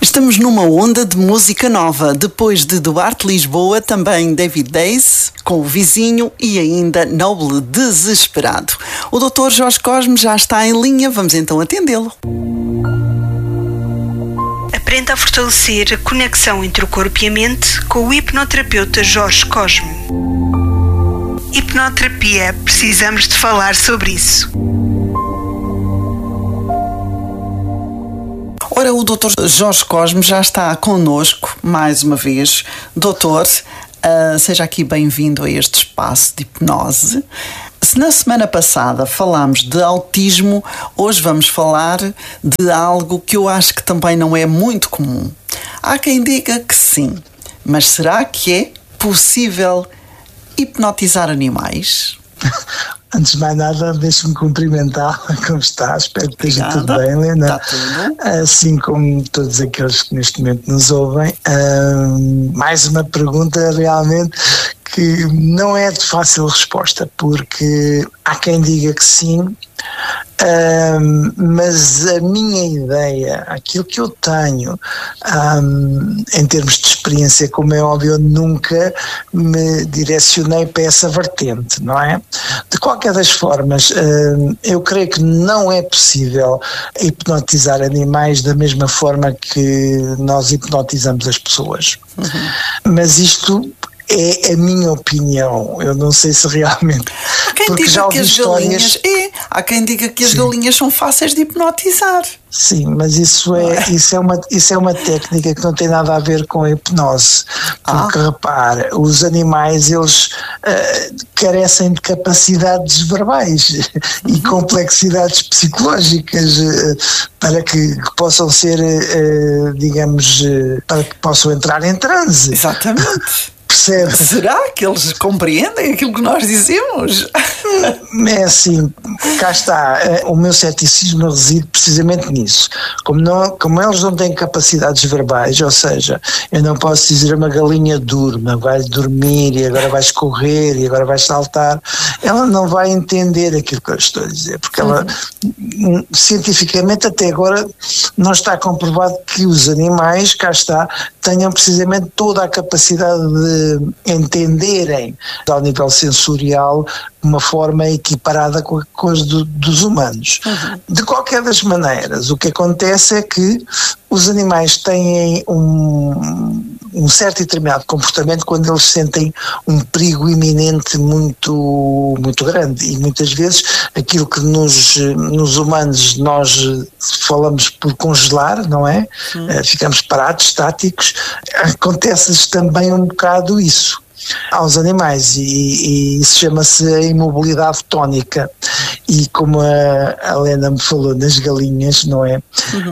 Estamos numa onda de música nova. Depois de Duarte Lisboa, também David Days, com O Vizinho e ainda Noble Desesperado. O Dr. Jorge Cosme já está em linha, vamos então atendê-lo. Aprenda a fortalecer a conexão entre o corpo e a mente com o hipnoterapeuta Jorge Cosme. Hipnoterapia, precisamos de falar sobre isso. Ora, o Dr. Jorge Cosme já está connosco mais uma vez. Doutor, seja aqui bem-vindo a este espaço de hipnose. Se na semana passada falámos de autismo, hoje vamos falar de algo que eu acho que também não é muito comum. Há quem diga que sim, mas será que é possível hipnotizar animais? Antes de mais nada, deixe-me cumprimentar. Como está? Espero que esteja tudo bem, Helena. Está tudo. Assim como todos aqueles que neste momento nos ouvem. Mais uma pergunta realmente que não é de fácil resposta, porque há quem diga que sim, mas a minha ideia, aquilo que eu tenho em termos de experiência, como é óbvio, eu nunca me direcionei para essa vertente, não é? De qualquer das formas, eu creio que não é possível hipnotizar animais da mesma forma que nós hipnotizamos as pessoas. Mas isto é a minha opinião. Eu não sei se realmente. Há quem porque diga já que ouvi as histórias. galinhas. Há quem diga que as Sim. galinhas são fáceis de hipnotizar. Sim, mas isso é uma técnica que não tem nada a ver com a hipnose. Porque repara, os animais eles carecem de capacidades verbais e complexidades psicológicas para que possam ser, digamos, para que possam entrar em transe. Exatamente. Percebe? Será que eles compreendem aquilo que nós dizemos? É assim, cá está, o meu ceticismo reside precisamente nisso. Como eles não têm capacidades verbais, ou seja, eu não posso dizer a uma galinha durma, vai dormir e agora vais correr e agora vais saltar, ela não vai entender aquilo que eu estou a dizer, porque ela, cientificamente até agora, não está comprovado que os animais, cá está, tenham precisamente toda a capacidade de entenderem ao nível sensorial uma forma equiparada com as dos humanos. De qualquer das maneiras, o que acontece é que os animais têm um certo e determinado comportamento quando eles sentem um perigo iminente muito, muito grande, e muitas vezes aquilo que nos humanos nós falamos por congelar, não é? Ficamos parados, estáticos, acontece-lhes também um bocado isso aos animais, e isso chama-se a imobilidade tónica. E como a Helena me falou nas galinhas, não é?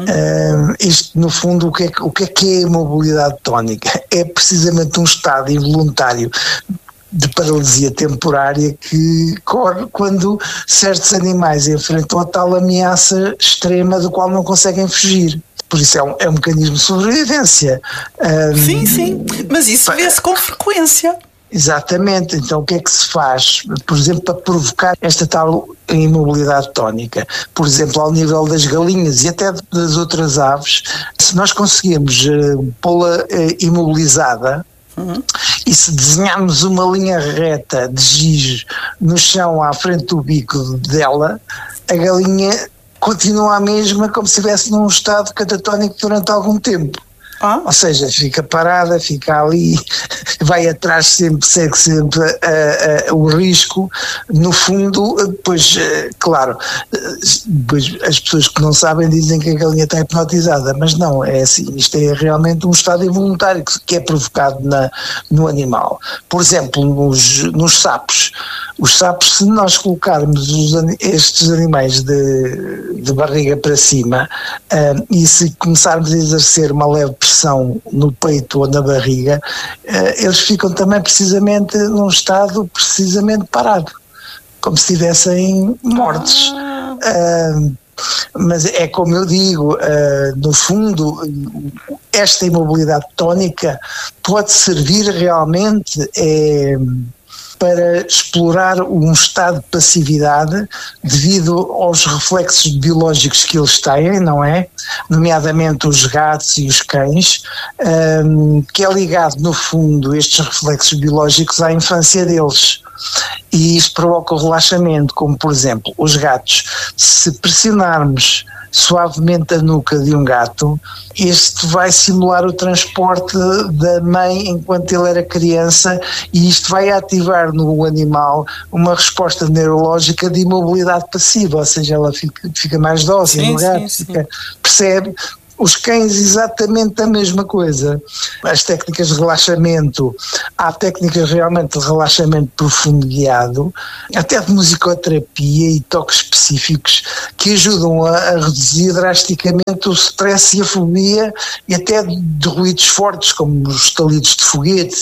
Isto no fundo, o que é a imobilidade tónica? É precisamente um estado involuntário de paralisia temporária que corre quando certos animais enfrentam a tal ameaça extrema do qual não conseguem fugir. Por isso é um mecanismo de sobrevivência. Sim, mas isso vê-se com frequência. Exatamente. Então o que é que se faz, por exemplo, para provocar esta tal imobilidade tónica? Por exemplo, ao nível das galinhas e até das outras aves, se nós conseguirmos pô-la imobilizada, e se desenharmos uma linha reta de giz no chão à frente do bico dela, a galinha continua a mesma, como se estivesse num estado catatónico durante algum tempo. Ou seja, fica parada, fica ali, vai atrás sempre, segue sempre o risco. No fundo, depois, claro, depois as pessoas que não sabem dizem que a galinha está hipnotizada, mas não, é assim, isto é realmente um estado involuntário que é provocado no animal. Por exemplo, nos sapos. Os sapos, se nós colocarmos estes animais de barriga para cima e se começarmos a exercer uma leve pressão no peito ou na barriga, eles ficam também precisamente num estado precisamente parado, como se estivessem mortos. Mas é como eu digo, no fundo, esta imobilidade tónica pode servir realmente para explorar um estado de passividade devido aos reflexos biológicos que eles têm, não é? Nomeadamente os gatos e os cães, que é ligado, no fundo, estes reflexos biológicos à infância deles. E isso provoca o relaxamento, como por exemplo, os gatos. Se pressionarmos suavemente a nuca de um gato, este vai simular o transporte da mãe enquanto ele era criança, e isto vai ativar no animal uma resposta neurológica de imobilidade passiva, ou seja, ela fica mais dócil no gato, percebe? Os cães exatamente a mesma coisa. As técnicas de relaxamento, há técnicas realmente de relaxamento profundo guiado, até de musicoterapia e toques específicos que ajudam a reduzir drasticamente o stress e a fobia, e até de ruídos fortes como os estalidos de foguetes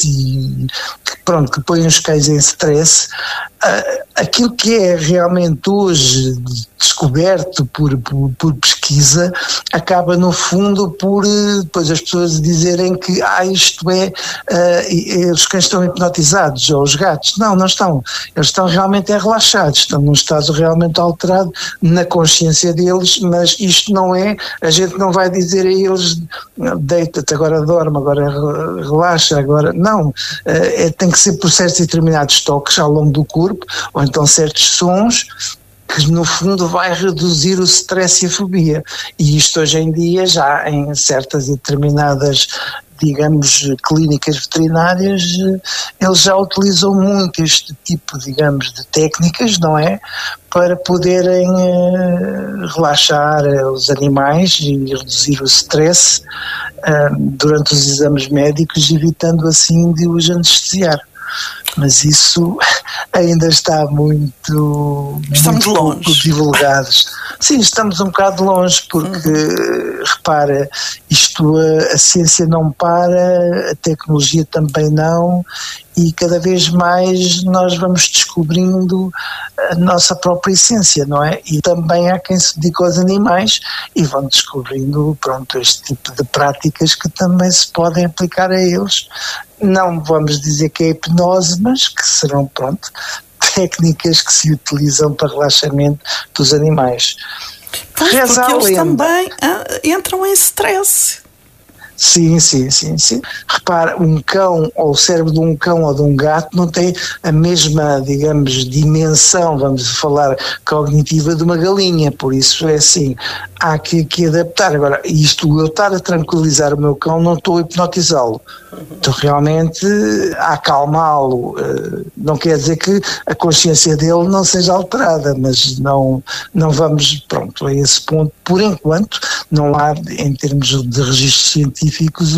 que põem os cães em stress. Aquilo que é realmente hoje descoberto por pesquisa acaba no fundo por depois as pessoas dizerem que isto é os cães estão hipnotizados, ou os gatos. Não estão, eles estão realmente relaxados, estão num estado realmente alterado na consciência deles, mas isto não é, a gente não vai dizer a eles deita-te, agora dorme, agora relaxa, agora não, tem que ser por certos e determinados toques ao longo do corpo, ou então certos sons, que no fundo vai reduzir o stress e a fobia. E isto hoje em dia, já em certas e determinadas, digamos, clínicas veterinárias, eles já utilizam muito este tipo, digamos, de técnicas, não é? Para poderem relaxar os animais e reduzir o stress durante os exames médicos, evitando assim de os anestesiar. Mas isso ainda está muito pouco divulgado. Sim, estamos um bocado longe, porque, repara, a ciência não para, a tecnologia também não, e cada vez mais nós vamos descobrindo a nossa própria essência, não é? E também há quem se dedica aos animais e vão descobrindo, este tipo de práticas que também se podem aplicar a eles. Não vamos dizer que é hipnose, mas que serão, técnicas que se utilizam para relaxamento dos animais. Pois, porque eles também entram em stress. Sim. Repara, um cão, ou o cérebro de um cão ou de um gato não tem a mesma, digamos, dimensão, vamos falar, cognitiva de uma galinha, por isso é assim, há que adaptar. Agora, eu estar a tranquilizar o meu cão, não estou a hipnotizá-lo, estou realmente a acalmá-lo. Não quer dizer que a consciência dele não seja alterada, mas não vamos, a esse ponto, por enquanto, não há, em termos de registros científicos,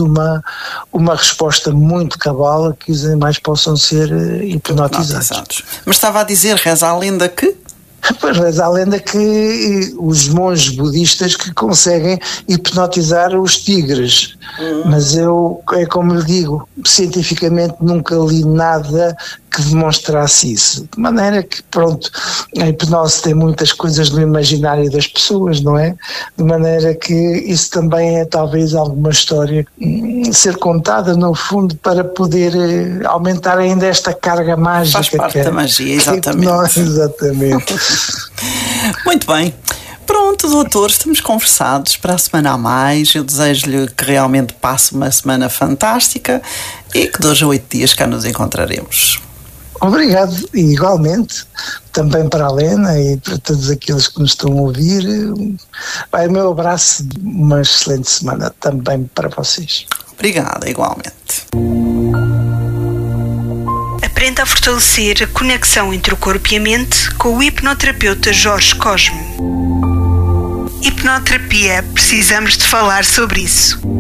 uma resposta muito cabal a que os animais possam ser hipnotizados. Mas estava a dizer, reza a lenda que? Pois, reza a lenda que os monges budistas que conseguem hipnotizar os tigres, mas é como lhe digo, cientificamente nunca li nada que demonstrasse isso, de maneira que a hipnose tem muitas coisas no imaginário das pessoas, não é? De maneira que isso também é talvez alguma história ser contada no fundo para poder aumentar ainda esta carga mágica. Faz parte da magia, exatamente. Exatamente. Muito bem. Pronto, doutor, estamos conversados para a semana a mais. Eu desejo-lhe que realmente passe uma semana fantástica e que de hoje a 8 dias cá nos encontraremos. Obrigado, e igualmente, também para a Lena e para todos aqueles que nos estão a ouvir. Vai o meu abraço, uma excelente semana também para vocês. Obrigada, igualmente. Aprenda a fortalecer a conexão entre o corpo e a mente com o hipnoterapeuta Jorge Cosme. Hipnoterapia, precisamos de falar sobre isso.